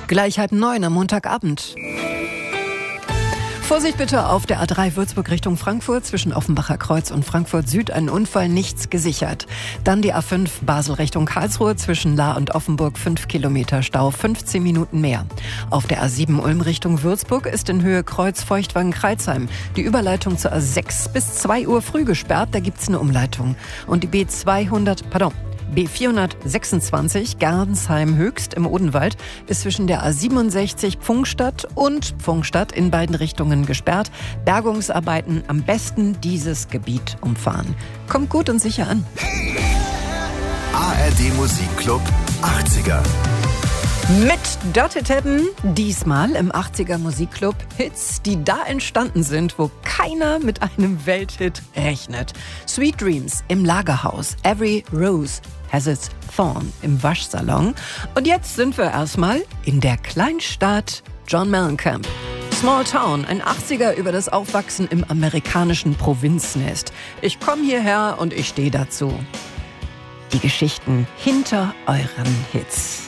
Gleich 8:30 am Montagabend. Vorsicht bitte auf der A3 Würzburg Richtung Frankfurt, zwischen Offenbacher Kreuz und Frankfurt Süd ein Unfall, nichts gesichert. Dann die A5 Basel Richtung Karlsruhe, zwischen Lahr und Offenburg 5 Kilometer Stau, 15 Minuten mehr. Auf der A7 Ulm Richtung Würzburg ist in Höhe Kreuz-Feuchtwangen-Kreilsheim die Überleitung zur A6 bis 2 Uhr früh gesperrt, da gibt's eine Umleitung. Und die B426 Gernsheim-Höchst im Odenwald ist zwischen der A67 Pfungstadt und Pfungstadt in beiden Richtungen gesperrt. Bergungsarbeiten am besten dieses Gebiet umfahren. Kommt gut und sicher an. ARD Musikclub 80er. Mit Dirty Tappen, diesmal im 80er Musikclub Hits, die da entstanden sind, wo keiner mit einem Welthit rechnet. Sweet Dreams im Lagerhaus, Every Rose has its thorn im Waschsalon. Und jetzt sind wir erstmal in der Kleinstadt John Mellencamp. Small Town, ein 80er über das Aufwachsen im amerikanischen Provinznest. Ich komme hierher und ich stehe dazu. Die Geschichten hinter euren Hits.